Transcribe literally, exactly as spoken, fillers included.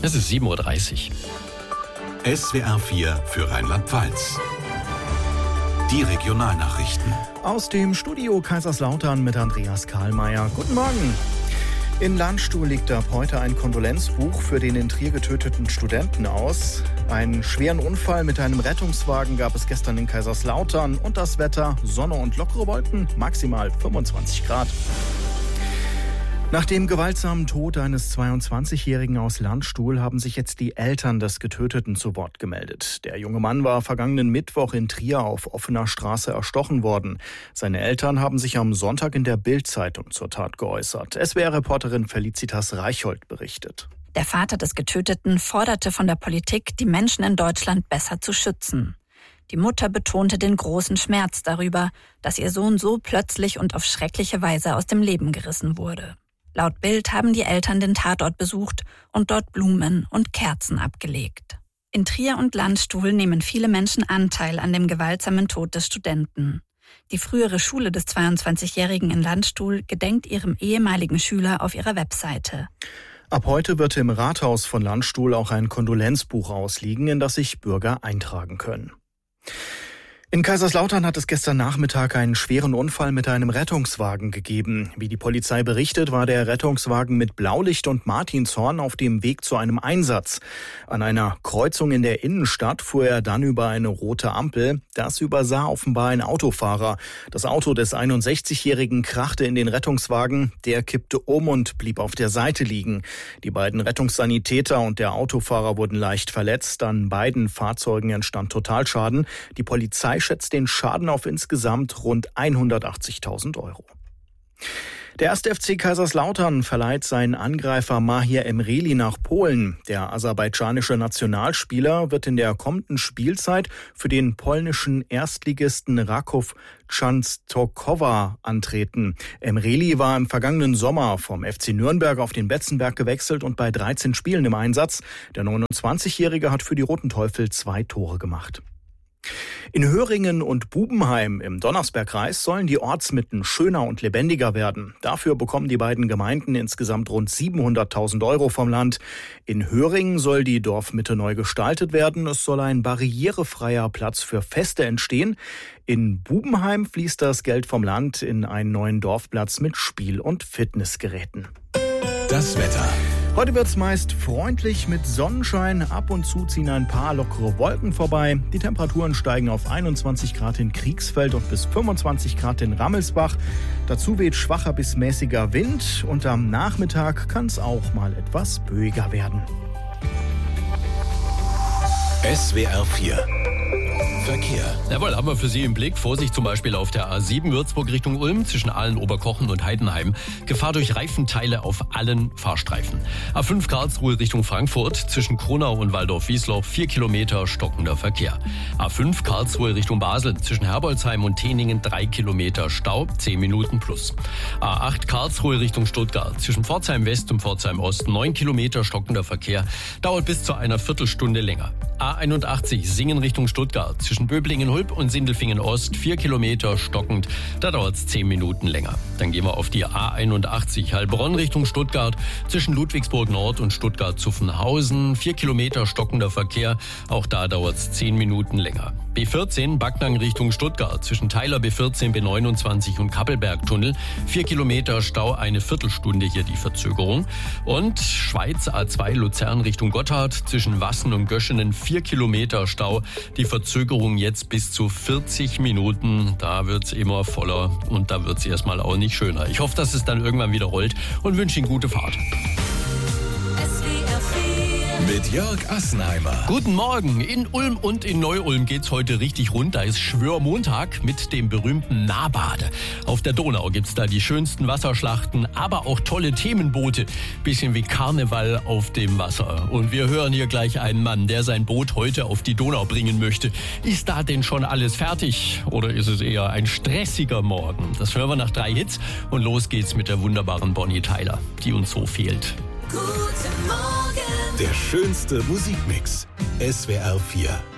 Es ist sieben Uhr dreißig. S W R vier für Rheinland-Pfalz. Die Regionalnachrichten. Aus dem Studio Kaiserslautern mit Andreas Karlmeier. Guten Morgen. In Landstuhl liegt ab heute ein Kondolenzbuch für den in Trier getöteten Studenten aus. Einen schweren Unfall mit einem Rettungswagen gab es gestern in Kaiserslautern. Und das Wetter, Sonne und lockere Wolken, maximal fünfundzwanzig Grad. Nach dem gewaltsamen Tod eines zweiundzwanzigjährigen aus Landstuhl haben sich jetzt die Eltern des Getöteten zu Wort gemeldet. Der junge Mann war vergangenen Mittwoch in Trier auf offener Straße erstochen worden. Seine Eltern haben sich am Sonntag in der Bild-Zeitung zur Tat geäußert. S W R-Reporterin Felicitas Reicholt berichtet. Der Vater des Getöteten forderte von der Politik, die Menschen in Deutschland besser zu schützen. Die Mutter betonte den großen Schmerz darüber, dass ihr Sohn so plötzlich und auf schreckliche Weise aus dem Leben gerissen wurde. Laut Bild haben die Eltern den Tatort besucht und dort Blumen und Kerzen abgelegt. In Trier und Landstuhl nehmen viele Menschen Anteil an dem gewaltsamen Tod des Studenten. Die frühere Schule des zweiundzwanzigjährigen in Landstuhl gedenkt ihrem ehemaligen Schüler auf ihrer Webseite. Ab heute wird im Rathaus von Landstuhl auch ein Kondolenzbuch ausliegen, in das sich Bürger eintragen können. In Kaiserslautern hat es gestern Nachmittag einen schweren Unfall mit einem Rettungswagen gegeben. Wie die Polizei berichtet, war der Rettungswagen mit Blaulicht und Martinshorn auf dem Weg zu einem Einsatz. An einer Kreuzung in der Innenstadt fuhr er dann über eine rote Ampel. Das übersah offenbar ein Autofahrer. Das Auto des einundsechzigjährigen krachte in den Rettungswagen. Der kippte um und blieb auf der Seite liegen. Die beiden Rettungssanitäter und der Autofahrer wurden leicht verletzt. An beiden Fahrzeugen entstand Totalschaden. Die Polizei schätzt den Schaden auf insgesamt rund hundertachtzigtausend Euro. Der erste F C Kaiserslautern verleiht seinen Angreifer Mahir Emreli nach Polen. Der aserbaidschanische Nationalspieler wird in der kommenden Spielzeit für den polnischen Erstligisten Raków Częstochowa antreten. Emreli war im vergangenen Sommer vom F C Nürnberg auf den Betzenberg gewechselt und bei dreizehn Spielen im Einsatz. Der neunundzwanzigjährige hat für die Roten Teufel zwei Tore gemacht. In Höringen und Bubenheim im Donnersbergkreis sollen die Ortsmitten schöner und lebendiger werden. Dafür bekommen die beiden Gemeinden insgesamt rund siebenhunderttausend Euro vom Land. In Höringen soll die Dorfmitte neu gestaltet werden. Es soll ein barrierefreier Platz für Feste entstehen. In Bubenheim fließt das Geld vom Land in einen neuen Dorfplatz mit Spiel- und Fitnessgeräten. Das Wetter. Heute wird es meist freundlich mit Sonnenschein. Ab und zu ziehen ein paar lockere Wolken vorbei. Die Temperaturen steigen auf einundzwanzig Grad in Kriegsfeld und bis fünfundzwanzig Grad in Rammelsbach. Dazu weht schwacher bis mäßiger Wind und am Nachmittag kann es auch mal etwas böiger werden. S W R vier Verkehr. Jawohl, haben wir für Sie im Blick. Vorsicht zum Beispiel auf der A sieben Würzburg Richtung Ulm zwischen Aalen, Oberkochen und Heidenheim. Gefahr durch Reifenteile auf allen Fahrstreifen. A fünf Karlsruhe Richtung Frankfurt zwischen Kronau und Waldorf-Wiesloch vier Kilometer stockender Verkehr. A fünf Karlsruhe Richtung Basel zwischen Herbolzheim und Teningen drei Kilometer Stau, zehn Minuten plus. A acht Karlsruhe Richtung Stuttgart zwischen Pforzheim West und Pforzheim Ost neun Kilometer stockender Verkehr, dauert bis zu einer Viertelstunde länger. A einundachtzig Singen Richtung Stuttgart zwischen Böblingen-Hulb und Sindelfingen-Ost vier Kilometer stockend, da dauert es zehn Minuten länger. Dann gehen wir auf die A einundachtzig Heilbronn Richtung Stuttgart zwischen Ludwigsburg Nord und Stuttgart-Zuffenhausen vier Kilometer stockender Verkehr, auch da dauert es zehn Minuten länger. B vierzehn Backnang Richtung Stuttgart zwischen Teiler B vierzehn, B neunundzwanzig und Kappelbergtunnel vier Kilometer Stau, eine Viertelstunde hier die Verzögerung. Und Schweiz A zwei Luzern Richtung Gotthard zwischen Wassen und Göschenen vier Kilometer Stau, die Verzögerung jetzt bis zu vierzig Minuten. Da wird's immer voller und da wird's erstmal auch nicht schöner. Ich hoffe, dass es dann irgendwann wieder rollt und wünsche Ihnen gute Fahrt. Mit Jörg Assenheimer. Guten Morgen. In Ulm und in Neu-Ulm geht's heute richtig rund. Da ist Schwörmontag mit dem berühmten Nahbade. Auf der Donau gibt's da die schönsten Wasserschlachten, aber auch tolle Themenboote. Bisschen wie Karneval auf dem Wasser. Und wir hören hier gleich einen Mann, der sein Boot heute auf die Donau bringen möchte. Ist da denn schon alles fertig? Oder ist es eher ein stressiger Morgen? Das hören wir nach drei Hits. Und los geht's mit der wunderbaren Bonnie Tyler, die uns so fehlt. Guten Morgen. Der schönste Musikmix. S W R vier.